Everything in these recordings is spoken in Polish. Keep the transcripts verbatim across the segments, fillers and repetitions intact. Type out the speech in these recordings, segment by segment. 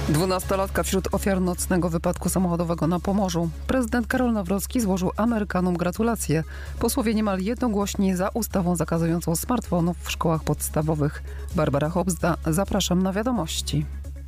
Dwunastolatka wśród ofiar nocnego wypadku samochodowego na Pomorzu. Prezydent Karol Nawrocki złożył Amerykanom gratulacje. Posłowie niemal jednogłośni za ustawą zakazującą smartfonów w szkołach podstawowych. Barbara Hobzda, zapraszam na wiadomości.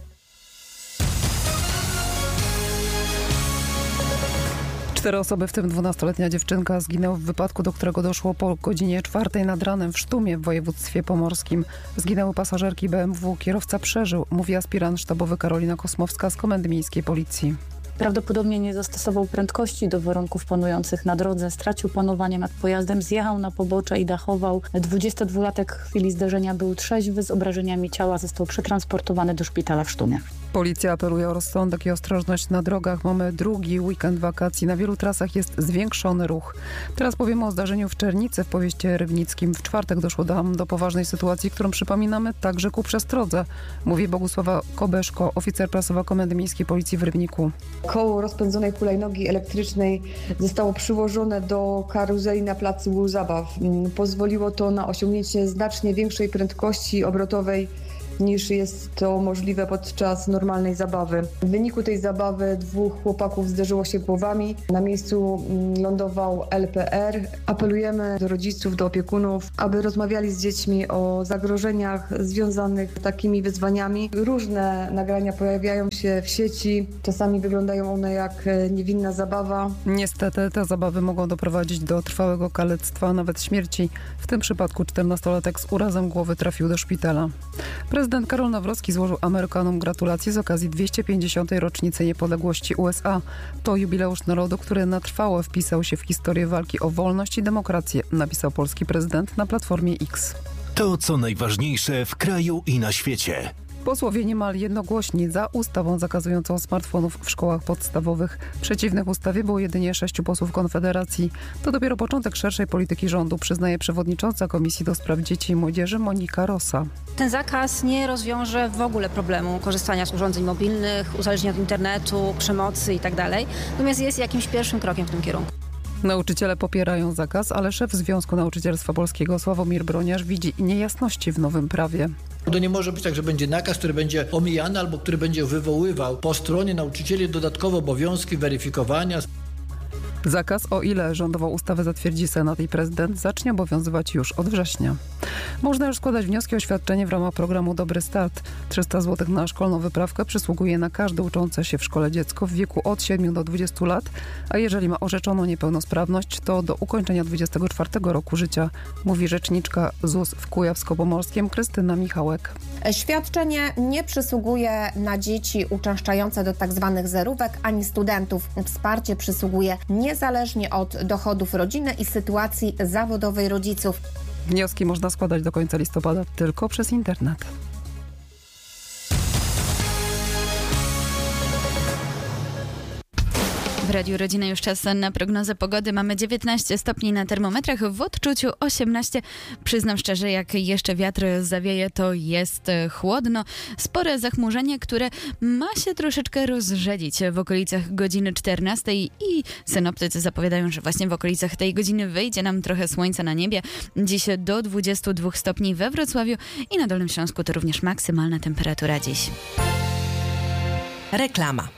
Cztery osoby, w tym dwunastoletnia dziewczynka, zginęły w wypadku, do którego doszło po godzinie czwartej nad ranem w Sztumie w województwie pomorskim. Zginęły pasażerki B M W. Kierowca przeżył, mówi aspirant sztabowy Karolina Kosmowska z Komendy Miejskiej Policji. Prawdopodobnie nie zastosował prędkości do warunków panujących na drodze, stracił panowanie nad pojazdem, zjechał na pobocze i dachował. dwudziestodwulatek w chwili zdarzenia był trzeźwy, z obrażeniami ciała został przetransportowany do szpitala w Sztumie. Policja apeluje o rozsądek i ostrożność na drogach. Mamy drugi weekend wakacji. Na wielu trasach jest zwiększony ruch. Teraz powiemy o zdarzeniu w Czernicy w Powieście Rybnickim. W czwartek doszło tam do poważnej sytuacji, którą przypominamy także ku przestrodze, mówi Bogusława Kobeszko, oficer prasowa Komendy Miejskiej Policji w Rybniku. Koło rozpędzonej hulajnogi elektrycznej zostało przyłożone do karuzeli na placu zabaw. Pozwoliło to na osiągnięcie znacznie większej prędkości obrotowej niż jest to możliwe podczas normalnej zabawy. W wyniku tej zabawy dwóch chłopaków zderzyło się głowami. Na miejscu lądował L P R. Apelujemy do rodziców, do opiekunów, aby rozmawiali z dziećmi o zagrożeniach związanych z takimi wyzwaniami. Różne nagrania pojawiają się w sieci. Czasami wyglądają one jak niewinna zabawa. Niestety te zabawy mogą doprowadzić do trwałego kalectwa, a nawet śmierci. W tym przypadku czternastolatek z urazem głowy trafił do szpitala. Prezydent Karol Nawrocki złożył Amerykanom gratulacje z okazji dwieście pięćdziesiątej rocznicy niepodległości U S A. To jubileusz narodu, który na trwałe wpisał się w historię walki o wolność i demokrację, napisał polski prezydent na platformie X. To, co najważniejsze w kraju i na świecie. Posłowie niemal jednogłośni za ustawą zakazującą smartfonów w szkołach podstawowych. Przeciwnych ustawie było jedynie sześciu posłów Konfederacji. To dopiero początek szerszej polityki rządu, przyznaje przewodnicząca Komisji do Spraw Dzieci i Młodzieży Monika Rosa. Ten zakaz nie rozwiąże w ogóle problemu korzystania z urządzeń mobilnych, uzależnienia od internetu, przemocy itd. Natomiast jest jakimś pierwszym krokiem w tym kierunku. Nauczyciele popierają zakaz, ale szef Związku Nauczycielstwa Polskiego Sławomir Broniarz widzi niejasności w nowym prawie. To nie może być tak, że będzie nakaz, który będzie omijany albo który będzie wywoływał po stronie nauczycieli dodatkowe obowiązki weryfikowania. Zakaz, o ile rządową ustawę zatwierdzi Senat i prezydent, zacznie obowiązywać już od września. Można już składać wnioski o świadczenie w ramach programu Dobry Start. trzysta złotych na szkolną wyprawkę przysługuje na każde uczące się w szkole dziecko w wieku od siedmiu do dwudziestu lat, a jeżeli ma orzeczoną niepełnosprawność, to do ukończenia dwudziestego czwartego roku życia, mówi rzeczniczka Z U S w Kujawsko-Pomorskim Krystyna Michałek. Świadczenie nie przysługuje na dzieci uczęszczające do tzw. zerówek ani studentów. Wsparcie przysługuje niezależnie od dochodów rodziny i sytuacji zawodowej rodziców. Wnioski można składać do końca listopada tylko przez internet. W Radiu Rodzina już czas na prognozę pogody. Mamy dziewiętnaście stopni na termometrach, w odczuciu osiemnaście. Przyznam szczerze, jak jeszcze wiatr zawieje, to jest chłodno. Spore zachmurzenie, które ma się troszeczkę rozrzedzić w okolicach godziny czternastej i synoptycy zapowiadają, że właśnie w okolicach tej godziny wyjdzie nam trochę słońca na niebie. Dziś do dwudziestu dwóch stopni we Wrocławiu i na Dolnym Śląsku to również maksymalna temperatura dziś. Reklama.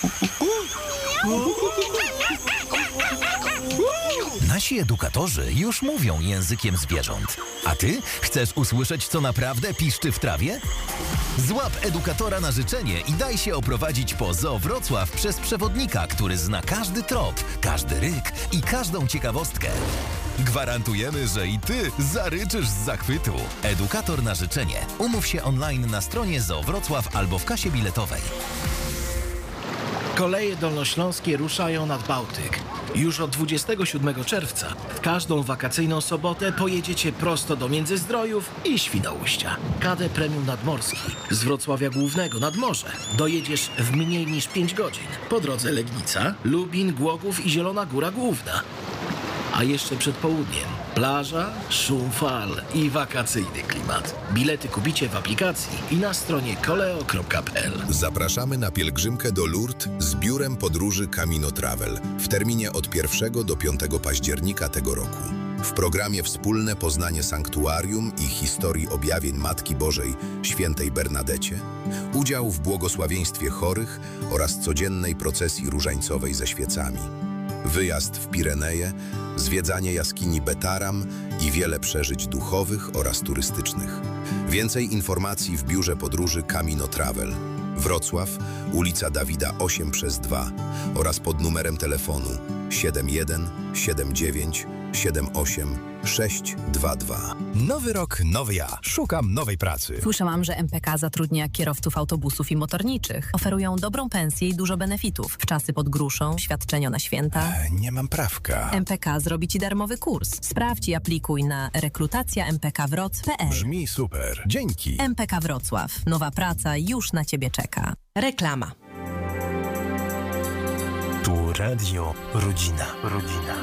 Nasi edukatorzy już mówią językiem zwierząt. A ty chcesz usłyszeć, co naprawdę piszczy w trawie? Złap edukatora na życzenie i daj się oprowadzić po Zoo Wrocław przez przewodnika, który zna każdy trop, każdy ryk i każdą ciekawostkę. Gwarantujemy, że i ty zaryczysz z zachwytu. Edukator na życzenie. Umów się online na stronie Zoo Wrocław albo w kasie biletowej. Koleje dolnośląskie ruszają nad Bałtyk. Już od dwudziestego siódmego czerwca w każdą wakacyjną sobotę pojedziecie prosto do Międzyzdrojów i Świnoujścia. K D Premium Nadmorski z Wrocławia Głównego nad morze dojedziesz w mniej niż pięć godzin. Po drodze Legnica, Lubin, Głogów i Zielona Góra Główna. A jeszcze przed południem plaża, szum fal i wakacyjny klimat. Bilety kupicie w aplikacji i na stronie koleo kropka p l. Zapraszamy na pielgrzymkę do Lourdes z biurem podróży Camino Travel w terminie od pierwszego do piątego października tego roku. W programie Wspólne poznanie sanktuarium i historii objawień Matki Bożej Świętej Bernadecie, udział w błogosławieństwie chorych oraz codziennej procesji różańcowej ze świecami, wyjazd w Pireneje, zwiedzanie jaskini Betaram i wiele przeżyć duchowych oraz turystycznych. Więcej informacji w biurze podróży Camino Travel. Wrocław, ulica Dawida osiem przez dwa oraz pod numerem telefonu siedem jeden siedem dziewięć siedem osiem sześć dwa dwa. Nowy rok, nowy ja. Szukam nowej pracy. Słyszałam, że M P K zatrudnia kierowców autobusów i motorniczych. Oferują dobrą pensję i dużo benefitów. Wczasy pod gruszą, świadczenia na święta. E, nie mam prawka. M P K zrobi Ci darmowy kurs. Sprawdź i aplikuj na rekrutacja m p k wroc kropka p l. Brzmi super. Dzięki. M P K Wrocław. Nowa praca już na Ciebie czeka. Reklama. Tu Radio Rodzina. Rodzina.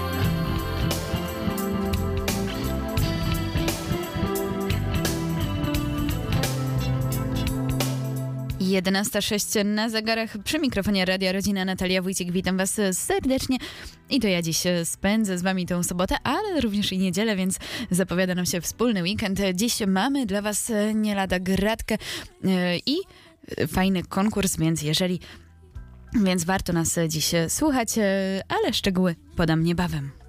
jedenasta sześć na zegarach. Przy mikrofonie Radia Rodzina Natalia Wójcik. Witam Was serdecznie. I to ja dziś spędzę z Wami tę sobotę, ale również i niedzielę, więc zapowiada nam się wspólny weekend. Dziś mamy dla Was nie lada gratkę i fajny konkurs, więc jeżeli... Więc warto nas dziś słuchać, ale szczegóły podam niebawem.